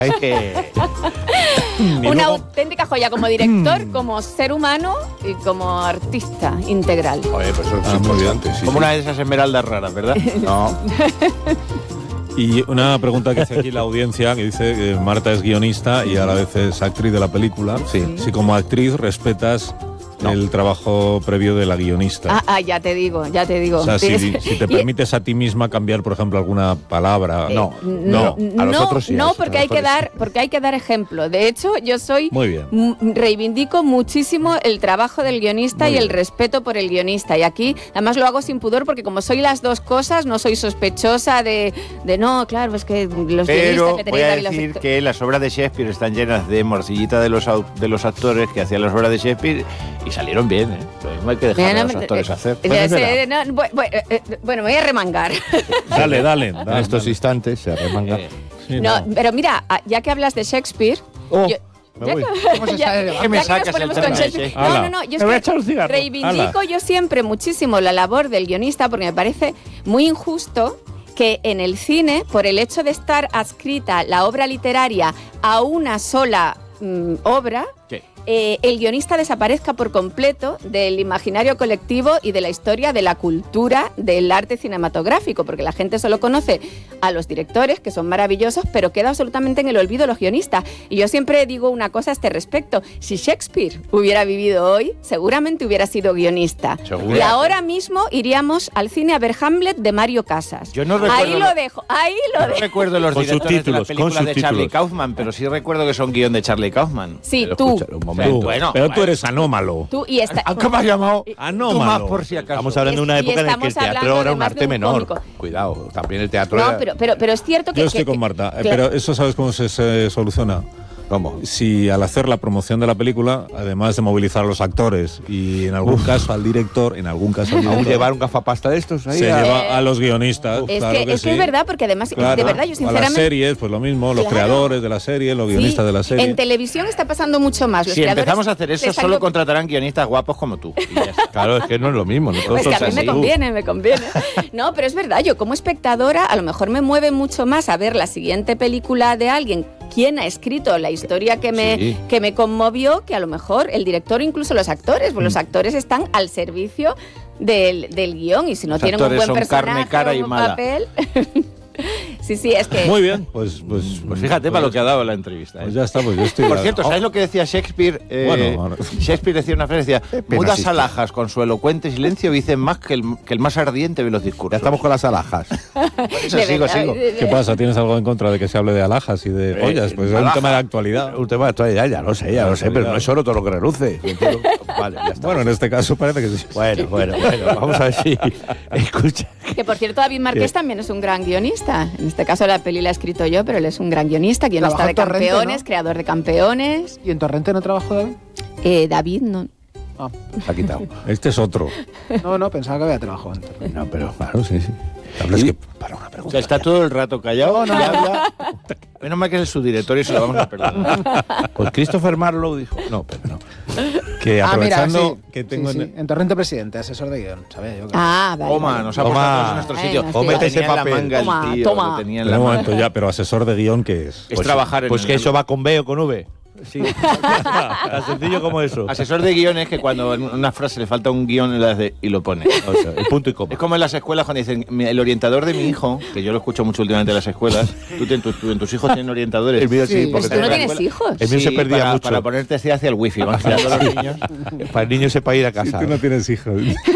Hay que... Una auténtica joya como director, como ser humano y como artista integral. Oye, pues eso es muy importante. Sí, como una de esas esmeraldas raras, ¿verdad? No. Y una pregunta que hace aquí la audiencia, que dice que Marta es guionista y a la vez es actriz de la película. Sí. Si como actriz respetas el trabajo previo de la guionista. Ya te digo. O sea, si te permites a ti misma cambiar, por ejemplo, alguna palabra. No, a los otros sí. No, porque hay que dar ejemplo. De hecho, yo Muy bien. reivindico muchísimo el trabajo del guionista y el respeto por el guionista. Y aquí, además, lo hago sin pudor porque como soy las dos cosas, no soy sospechosa de no, claro, es que los guionistas que tenéis... Pero voy a decir que las obras de Shakespeare están llenas de morcilla de los actores que hacían las obras de Shakespeare y salieron bien, ¿eh? Lo mismo hay que dejar a los actores hacer. Bueno, me voy a remangar. Dale. En estos instantes se remanga. Pero mira, ya que hablas de Shakespeare... Me voy. ¿Qué me sacas el tema de Shakespeare? No, yo reivindico yo siempre muchísimo la labor del guionista porque me parece muy injusto que en el cine, por el hecho de estar adscrita la obra literaria a una sola obra, el guionista desaparezca por completo del imaginario colectivo y de la historia de la cultura del arte cinematográfico, porque la gente solo conoce a los directores, que son maravillosos, pero queda absolutamente en el olvido los guionistas. Y yo siempre digo una cosa a este respecto: si Shakespeare hubiera vivido hoy, seguramente hubiera sido guionista. ¿Seguro? Y ahora mismo iríamos al cine a ver Hamlet de Mario Casas. Yo no recuerdo ahí lo dejo. No recuerdo los directores de las películas de Charlie Kaufman, pero sí recuerdo que son guión de Charlie Kaufman. Sí, tú. Pero tú eres anómalo. ¿Cómo has llamado? Anómalo. Tú más por si acaso. Estamos hablando de una época en la que el teatro era un arte menor. Cuidado, también el teatro era... pero es cierto que... Yo estoy con Marta, pero eso ¿sabes cómo se soluciona? ¿Cómo? Si al hacer la promoción de la película, además de movilizar a los actores y en algún caso al director, ¿Aún llevar un gafapasta de estos ahí? Se lleva a los guionistas. Es claro que sí. Es verdad, porque además, de verdad, yo sinceramente... A las series, pues lo mismo, los creadores de la serie, los guionistas de la serie. En televisión está pasando mucho más. Si empezamos a hacer eso, solo contratarán guionistas guapos como tú. Claro, es que no es lo mismo. Pues que a mí me conviene. No, pero es verdad, yo como espectadora, a lo mejor me mueve mucho más a ver la siguiente película de alguien, quién ha escrito la historia que me conmovió, que a lo mejor el director, incluso los actores, pues los actores están al servicio del guión, y si no tienen un buen personaje, cara y un papel... Sí, es que... Muy bien, pues fíjate para lo que ha dado la entrevista. Pues ya está, pues yo estoy... Por cierto, ¿sabes lo que decía Shakespeare? Shakespeare decía una frase, decía: mudas alhajas con su elocuente silencio dicen más que el más ardiente de los discursos. Ya estamos con las alhajas. Eso sigo. ¿Qué pasa? ¿Tienes algo en contra de que se hable de alhajas y de pollas? Pues es un tema de actualidad. Un tema de actualidad, ya lo sé, pero no es solo todo lo que reluce. Vale, ya está. Bueno, en este caso parece que sí. Bueno, vamos a ver si... Escucha. Que por cierto, David Marqués también es un gran guionista. En este caso la peli la he escrito yo, pero él es un gran guionista de Campeones, Torrente, ¿no? Creador de Campeones. ¿Y en Torrente no trabajó David? David no. Se ha quitado. Este es otro. No, pensaba que había trabajado en Torrente. No, pero claro, sí. Es que para una pregunta. O sea, está todo el rato callado. Menos mal que es el subdirector y se lo vamos a perdonar. Pues Christopher Marlowe dijo... No, pero no. Que aprovechando que tengo... En Torrente presidente, asesor de guión, ¿sabes? Vale. Toma, nos ha puesto todos en nuestro sitio. Cómete ese papel. Toma. Un momento ya, pero asesor de guión, ¿qué es? Es trabajar en... Pues que eso va con B o con V. Sí, tan sencillo como eso. Asesor de guión es que cuando en una frase le falta un guión y lo pone. O sea, el punto y coma. Es como en las escuelas cuando dicen: el orientador de mi hijo, que yo lo escucho mucho últimamente en las escuelas, tú en tus hijos tienen orientadores. El mío sí, porque tú no tienes hijos. El mío se perdía mucho. Para ponerte hacia el wifi, vamos tirando a los niños. Para el niño sepa ir a casa. Si tú no tienes hijos.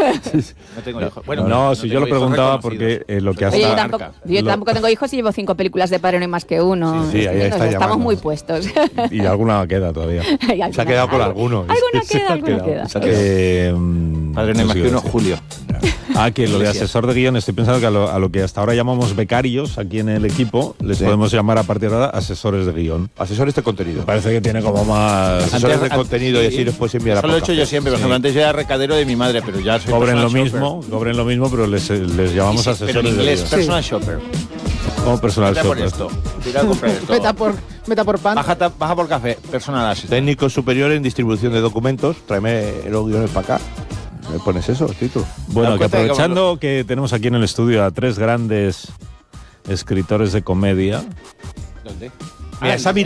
No tengo hijos. Bueno, no, si yo lo preguntaba porque lo que hasta... Yo tampoco tengo hijos y llevo 5 películas de Padre No Hay Más que Uno. Sí, ahí está. Estamos muy puestos. Y alguna queda todavía. Se ha quedado con alguno. Alguna queda. Padre No Hay Más que Uno, Julio. Que lo de asesor de guión, estoy pensando que a lo que hasta ahora llamamos becarios aquí en el equipo, les podemos llamar a partir de ahora asesores de guión. Asesores de contenido. Parece que tiene como más... Asesores de contenido y así después enviar a... Eso lo he hecho yo siempre, por ejemplo, antes yo era recadero de mi madre, pero ya soy cobren lo mismo, pero les llamamos asesores pero en inglés, de guión. personal shopper. Como personal shopper. Por esto. Tira a comprar esto. Meta por pan. Baja por café, personal assistant. Técnico superior en distribución de documentos. Tráeme los guiones para acá. ¿Me pones eso, título? Bueno, que aprovechando que tenemos aquí en el estudio a 3 grandes escritores de comedia. ¿Dónde? Mira, esa